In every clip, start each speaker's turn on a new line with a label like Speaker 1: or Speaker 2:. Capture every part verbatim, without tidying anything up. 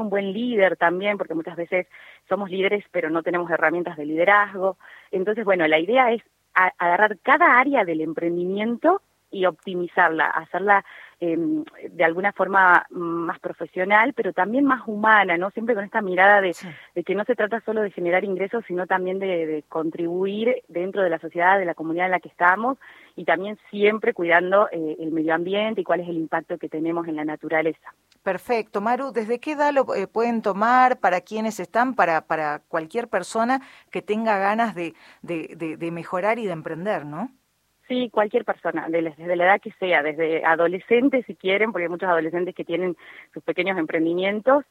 Speaker 1: un buen líder también, porque muchas veces somos líderes pero no tenemos herramientas de liderazgo. Entonces, bueno, la idea es a, agarrar cada área del emprendimiento y optimizarla, hacerla eh, de alguna forma más profesional, pero también más humana, ¿no? Siempre con esta mirada de, sí. de que no se trata solo de generar ingresos, sino también de, de contribuir dentro de la sociedad, de la comunidad en la que estamos, y también siempre cuidando eh, el medio ambiente y cuál es el impacto que tenemos en la naturaleza.
Speaker 2: Perfecto. Maru, ¿desde qué edad lo eh, pueden tomar? ¿Para quiénes están? Para, para cualquier persona que tenga ganas de, de, de, de mejorar y de emprender, ¿no?
Speaker 1: Sí, cualquier persona, desde la edad que sea, desde adolescentes si quieren, porque hay muchos adolescentes que tienen sus pequeños emprendimientos,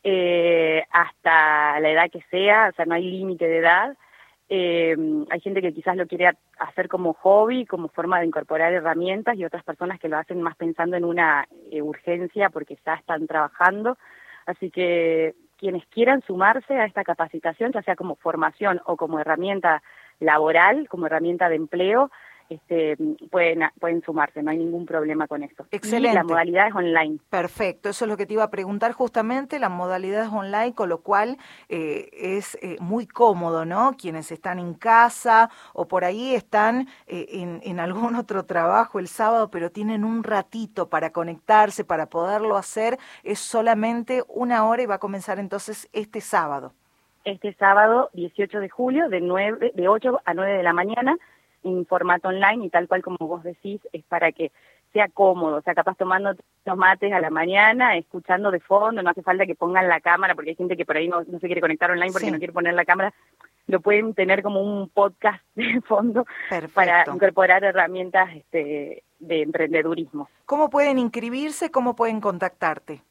Speaker 1: eh, hasta la edad que sea, o sea, no hay límite de edad. Eh, hay gente que quizás lo quiere hacer como hobby, como forma de incorporar herramientas, y otras personas que lo hacen más pensando en una eh, urgencia porque ya están trabajando. Así que quienes quieran sumarse a esta capacitación, ya sea como formación o como herramienta laboral, como herramienta de empleo, Este, pueden, pueden sumarse, no hay ningún problema con eso.
Speaker 2: Excelente.
Speaker 1: Y la modalidad es online.
Speaker 2: Perfecto, eso es lo que te iba a preguntar justamente, la modalidad es online, con lo cual eh, es eh, muy cómodo, ¿no? Quienes están en casa o por ahí están eh, en, en algún otro trabajo el sábado, pero tienen un ratito para conectarse, para poderlo hacer, es solamente una hora y va a comenzar entonces este sábado.
Speaker 1: Este sábado, dieciocho de julio, de, nueve, de ocho a nueve de la mañana, en formato online, y tal cual como vos decís, es para que sea cómodo, o sea, capaz tomando los mates a la mañana, escuchando de fondo, no hace falta que pongan la cámara, porque hay gente que por ahí no, no se quiere conectar online porque sí. no quiere poner la cámara, lo pueden tener como un podcast de fondo. Perfecto. Para incorporar herramientas este, de emprendedurismo.
Speaker 2: ¿Cómo pueden inscribirse? ¿Cómo pueden contactarte?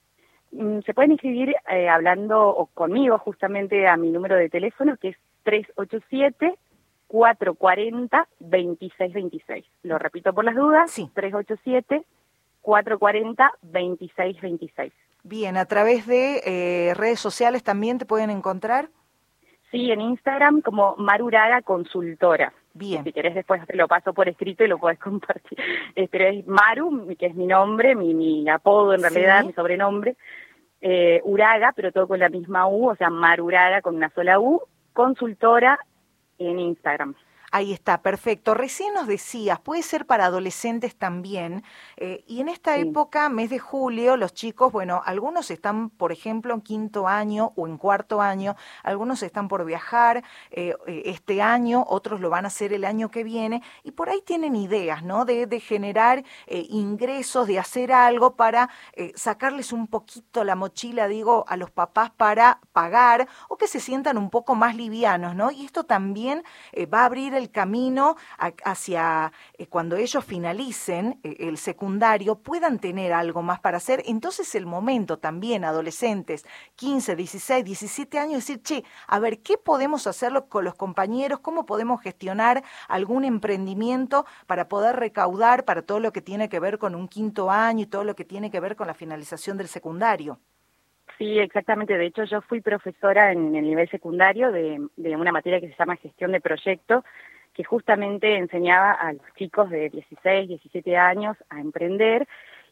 Speaker 1: Se pueden inscribir eh, hablando o conmigo justamente a mi número de teléfono, que es tres ocho siete, cuatro cuatro cero, dos seis dos seis. Lo repito por las dudas, sí. tres ocho siete, cuatro cuatro cero, dos seis dos seis.
Speaker 2: Bien, ¿a través de eh, redes sociales también te pueden encontrar?
Speaker 1: Sí, en Instagram como Maruraga Consultora.
Speaker 2: Bien.
Speaker 1: Si querés después te lo paso por escrito y lo podés compartir. Pero es Maru, que es mi nombre, mi, mi apodo en realidad, sí. mi sobrenombre. Eh, Uraga, pero todo con la misma U, o sea, Maruraga con una sola U, Consultora en Instagram.
Speaker 2: Ahí está, perfecto. Recién nos decías, puede ser para adolescentes también, eh, y en esta sí. época, mes de julio, los chicos, bueno, algunos están, por ejemplo, en quinto año o en cuarto año, algunos están por viajar eh, este año, otros lo van a hacer el año que viene, y por ahí tienen ideas, ¿no?, de, de generar eh, ingresos, de hacer algo para eh, sacarles un poquito la mochila, digo, a los papás para pagar, o que se sientan un poco más livianos, ¿no? Y esto también eh, va a abrir el camino a, hacia eh, cuando ellos finalicen eh, el secundario, puedan tener algo más para hacer. Entonces el momento también, adolescentes, quince, dieciséis, diecisiete años, decir, che, a ver, ¿qué podemos hacerlo con los compañeros? ¿Cómo podemos gestionar algún emprendimiento para poder recaudar para todo lo que tiene que ver con un quinto año y todo lo que tiene que ver con la finalización del secundario?
Speaker 1: Sí, exactamente. De hecho, yo fui profesora en el nivel secundario de, de una materia que se llama gestión de proyecto, que justamente enseñaba a los chicos de dieciséis, diecisiete años a emprender,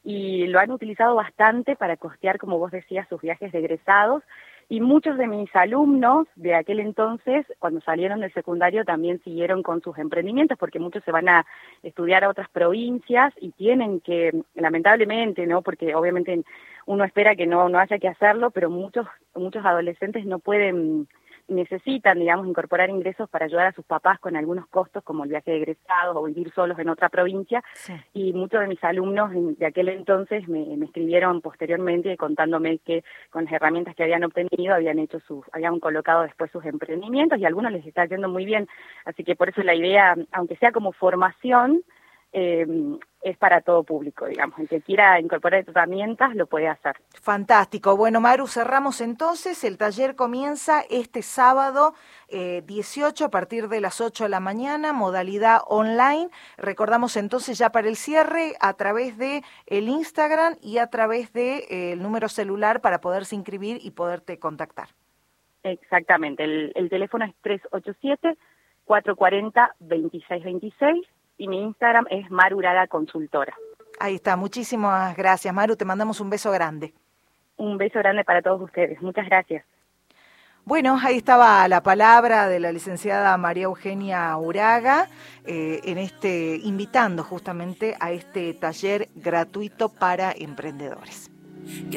Speaker 1: y lo han utilizado bastante para costear, como vos decías, sus viajes de egresados. Y muchos de mis alumnos de aquel entonces, cuando salieron del secundario, también siguieron con sus emprendimientos, porque muchos se van a estudiar a otras provincias y tienen que, lamentablemente, ¿no?, porque obviamente uno espera que no, no haya que hacerlo, pero muchos, muchos adolescentes no pueden, necesitan, digamos, incorporar ingresos para ayudar a sus papás con algunos costos, como el viaje de egresados o vivir solos en otra provincia. Sí. Y muchos de mis alumnos de aquel entonces me, me escribieron posteriormente contándome que con las herramientas que habían obtenido habían hecho sus, habían colocado después sus emprendimientos, y a algunos les está yendo muy bien. Así que por eso la idea, aunque sea como formación, eh, es para todo público, digamos. El que quiera incorporar herramientas lo puede hacer.
Speaker 2: Fantástico. Bueno, Maru, cerramos entonces. El taller comienza este sábado eh, dieciocho a partir de las ocho de la mañana, modalidad online. Recordamos entonces ya para el cierre a través de el Instagram y a través de eh, el número celular para poderse inscribir y poderte contactar.
Speaker 1: Exactamente. El, el teléfono es tres ocho siete, cuatro cuatro cero, dos seis dos seis. Y mi Instagram es Maruraga Consultora.
Speaker 2: Ahí está, muchísimas gracias, Maru, te mandamos un beso grande.
Speaker 1: Un beso grande para todos ustedes. Muchas gracias.
Speaker 2: Bueno, ahí estaba la palabra de la licenciada María Eugenia Uraga, eh, en este, invitando justamente a este taller gratuito para emprendedores.